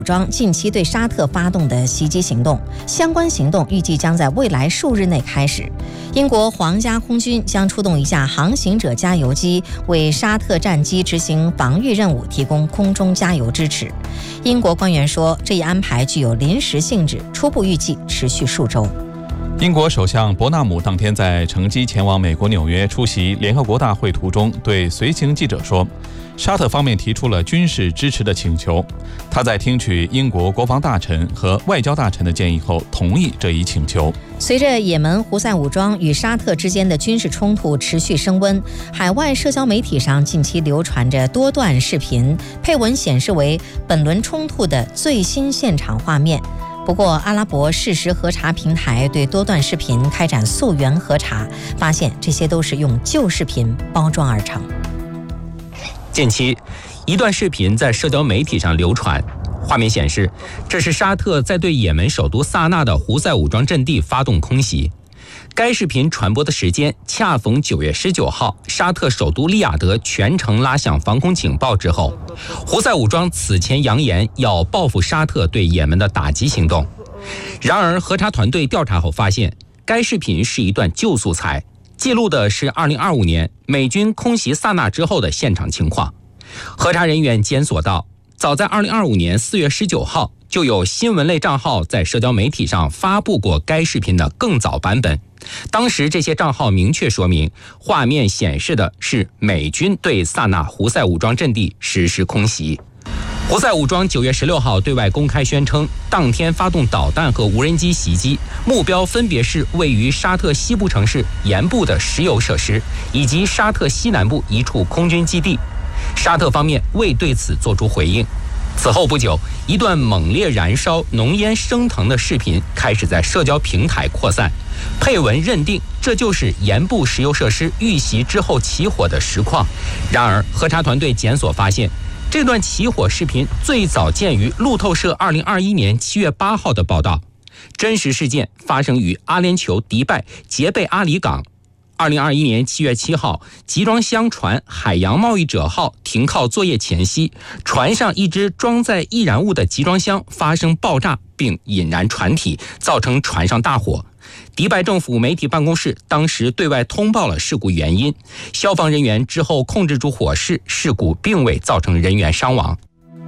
武装近期对沙特发动的袭击行动，相关行动预计将在未来数日内开始。英国皇家空军将出动一架航行者加油机，为沙特战机执行防御任务提供空中加油支持。英国官员说，这一安排具有临时性质，初步预计持续数周。 英国首相伯纳姆当天在乘机前往美国纽约出席联合国大会途中，对随行记者说，沙特方面提出了军事支持的请求，他在听取英国国防大臣和外交大臣的建议后，同意这一请求。 随着也门胡塞武装与沙特之间的军事冲突持续升温，海外社交媒体上近期流传着多段视频，配文显示为本轮冲突的最新现场画面。不过，阿拉伯事实核查平台对多段视频开展溯源核查，发现这些都是用旧视频包装而成。 近期，一段视频在社交媒体上流传，画面显示，这是沙特在对也门首都萨那的胡塞武装阵地发动空袭。该视频传播的时间恰逢9月19号，沙特首都利雅得全城拉响防空警报之后，胡塞武装此前扬言要报复沙特对也门的打击行动。然而，核查团队调查后发现，该视频是一段旧素材，记录的是2025年美军空袭萨那之后的现场情况。核查人员检索到，早在2025年4月19号，就有新闻类账号在社交媒体上发布过该视频的更早版本。当时这些账号明确说明，画面显示的是美军对萨那胡塞武装阵地实施空袭。胡塞武装9月16号对外公开宣称，当天发动导弹和无人机袭击，目标分别是位于沙特西部城市盐部的石油设施，以及沙特西南部一处空军基地。沙特方面未对此作出回应。此后不久，一段猛烈燃烧、浓烟升腾的视频开始在社交平台扩散，配文认定这就是盐部石油设施遇袭之后起火的实况。然而，核查团队检索发现，这段起火视频最早见于路透社2021年7月8号的报道，真实事件发生于阿联酋迪拜杰贝阿里港。2021年7月7号，集装箱船海洋贸易者号停靠作业前夕，船上一只装载易燃物的集装箱发生爆炸并引燃船体，造成船上大火。迪拜政府媒体办公室当时对外通报了事故原因，消防人员之后控制住火势，事故并未造成人员伤亡。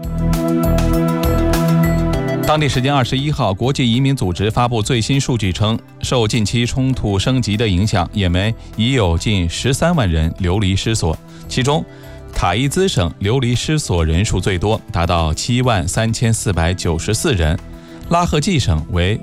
当地时间21号，国际移民组织发布最新数据称，受近期冲突升级的影响，也门已有近13万人流离失所，其中塔伊兹省流离失所人数最多，达到73494人，拉合济省为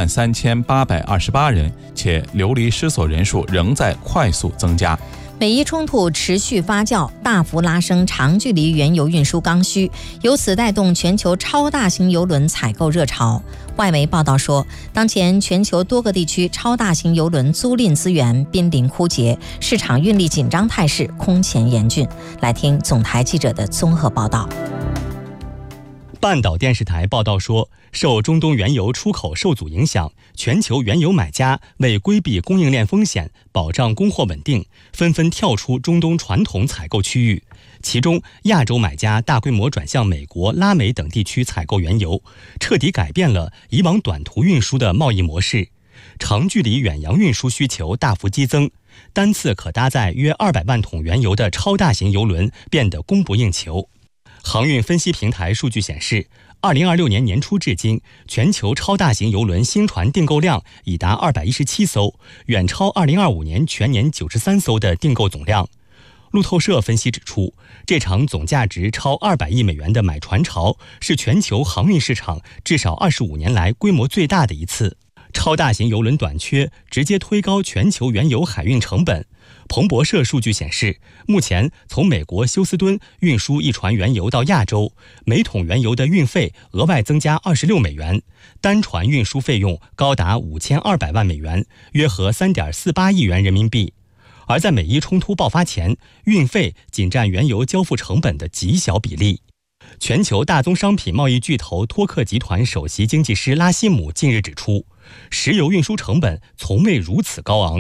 33828人，且流离失所人数仍在快速增加。 美伊冲突持续发酵，大幅拉升长距离原油运输刚需，由此带动全球超大型油轮采购热潮。外媒报道说，当前全球多个地区超大型油轮租赁资源濒临枯竭，市场运力紧张态势空前严峻。来听总台记者的综合报道。 半岛电视台报道说，受中东原油出口受阻影响，全球原油买家为规避供应链风险，保障供货稳定，纷纷跳出中东传统采购区域。其中，亚洲买家大规模转向美国、拉美等地区采购原油，彻底改变了以往短途运输的贸易模式。长距离远洋运输需求大幅激增，单次可搭载约200万桶原油的超大型油轮变得供不应求。航运分析平台数据显示，2026年年初至今，全球超大型邮轮新船订购量已达217艘，远超2025年全年93艘的订购总量。路透社分析指出，这场总价值超200亿美元的买船潮是全球航运市场至少25年来规模最大的一次。超大型邮轮短缺直接推高全球原油海运成本。彭博社数据显示，目前从美国休斯敦运输一船原油到亚洲，每桶原油的运费额外增加26美元，单船运输费用高达5200万美元，约合3.48亿元人民币。而在美伊冲突爆发前，运费仅占原油交付成本的极小比例。全球大宗商品贸易巨头托克集团首席经济师拉希姆近日指出，石油运输成本从未如此高昂。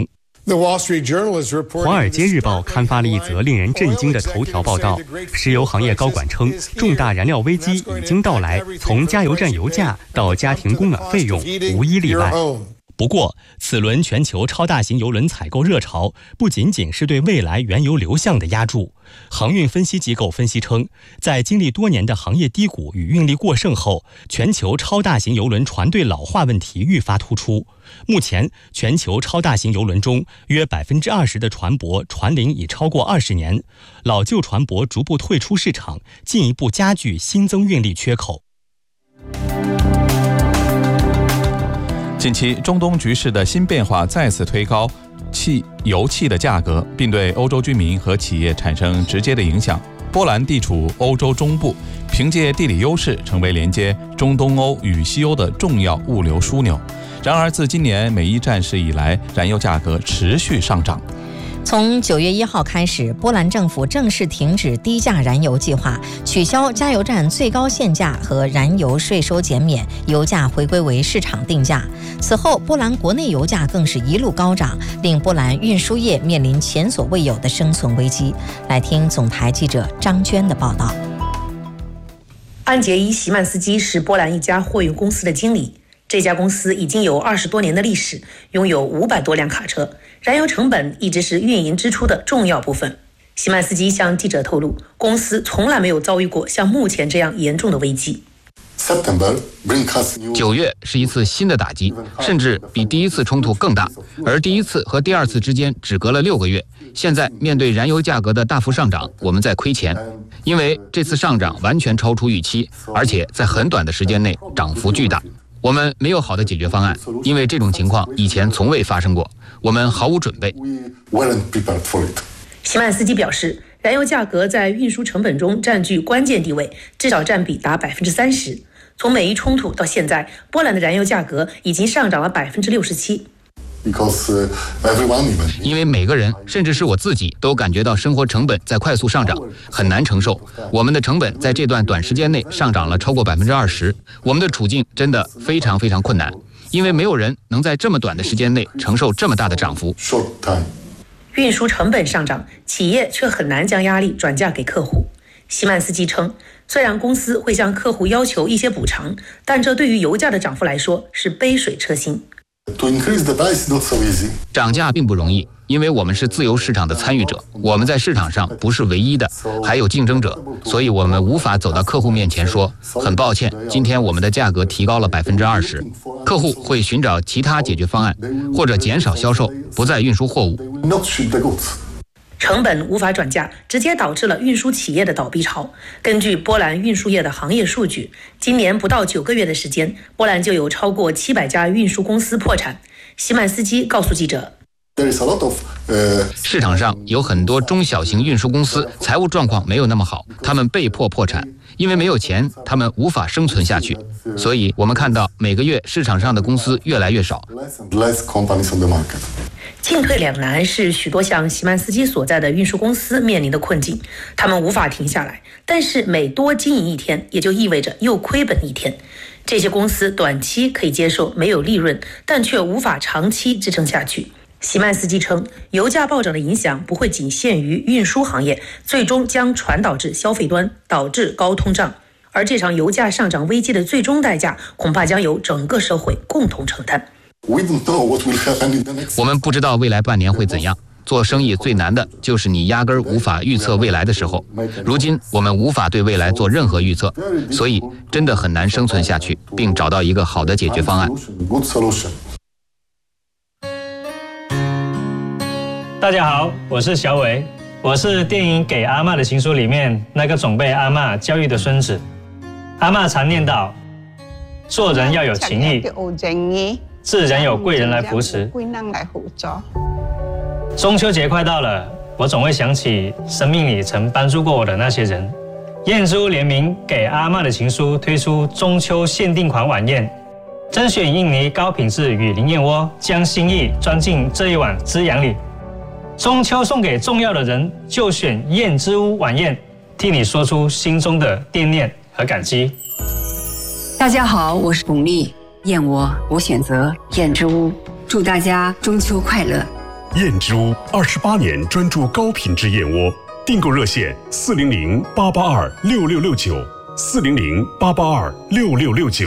华尔街日报刊发了一则令人震惊的头条报道，石油行业高管称，重大燃料危机已经到来，从加油站油价到家庭供暖费用，无一例外。不过，此轮全球超大型油轮采购热潮不仅仅是对未来原油流向的压注。航运分析机构分析称，在经历多年的行业低谷与运力过剩后，全球超大型油轮船队老化问题愈发突出。目前，全球超大型油轮中约20%的船舶船龄已超过20年，老旧船舶逐步退出市场，进一步加剧新增运力缺口。 近期，中东局势的新变化再次推高油气的价格，并对欧洲居民和企业产生直接的影响。波兰地处欧洲中部，凭借地理优势，成为连接中东欧与西欧的重要物流枢纽。然而，自今年美伊战事以来，燃油价格持续上涨。 从9月1号开始，波兰政府正式停止低价燃油计划，取消加油站最高限价和燃油税收减免，油价回归为市场定价。此后，波兰国内油价更是一路高涨，令波兰运输业面临前所未有的生存危机。来听总台记者张娟的报道。 安杰伊·席曼斯基是波兰一家货运公司的经理。这家公司已经有20多年的历史，拥有500多辆卡车，燃油成本一直是运营支出的重要部分。席曼斯基向记者透露，公司从来没有遭遇过像目前这样严重的危机。 9月是一次新的打击，甚至比第一次冲突更大，而第一次和第二次之间只隔了6个月。现在面对燃油价格的大幅上涨，我们在亏钱，因为这次上涨完全超出预期，而且在很短的时间内涨幅巨大。我们没有好的解决方案，因为这种情况以前从未发生过，我们毫无准备。 席曼斯基表示，燃油价格在运输成本中占据关键地位，至少占比达30%。从美伊冲突到现在，波兰的燃油价格已经上涨了67%。 因为每个人，甚至是我自己，都感觉到生活成本在快速上涨，很难承受。我们的成本在这段短时间内上涨了超过20%，我们的处境真的非常非常困难，因为没有人能在这么短的时间内承受这么大的涨幅。 运输成本上涨，企业却很难将压力转嫁给客户。席曼斯基称，虽然公司会向客户要求一些补偿，但这对于油价的涨幅来说是杯水车薪。 涨价并不容易，因为我们是自由市场的参与者，我们在市场上不是唯一的，还有竞争者，所以我们无法走到客户面前说，很抱歉，今天我们的价格提高了20%。客户会寻找其他解决方案，或者减少销售，不再运输货物。 成本无法转嫁，直接导致了运输企业的倒闭潮。根据波兰运输业的行业数据，今年不到9个月的时间，波兰就有超过700家运输公司破产。席曼斯基告诉记者， 市场上有很多中小型运输公司财务状况没有那么好，他们被迫破产，因为没有钱，他们无法生存下去。所以我们看到每个月市场上的公司越来越少。 进退两难是许多像席曼斯基所在的运输公司面临的困境，他们无法停下来，但是每多经营一天，也就意味着又亏本一天。这些公司短期可以接受没有利润，但却无法长期支撑下去。席曼斯基称，油价暴涨的影响不会仅限于运输行业，最终将传导至消费端，导致高通胀。而这场油价上涨危机的最终代价，恐怕将由整个社会共同承担。 我们不知道未来半年会怎样。做生意最难的就是你压根无法预测未来的时候。如今我们无法对未来做任何预测，所以真的很难生存下去，并找到一个好的解决方案。 大家好，我是小伟，我是电影《给阿嬷的情书》里面那个总被阿嬷教育的孙子。阿嬷常念叨，做人要有情义，自然有贵人来扶持。中秋节快到了，我总会想起生命里曾帮助过我的那些人。燕珠联名《给阿嬷的情书》推出中秋限定款晚宴，甄选印尼高品质雨林燕窝，将心意装进这一碗滋养里。中秋送给重要的人，就选燕之屋晚宴，替你说出心中的惦念和感激。 大家好，我是巩俐，燕窝我选择燕之屋，祝大家中秋快乐。 燕之屋28年专注高品质燕窝，订购热线400-882-6669，400-882-6669。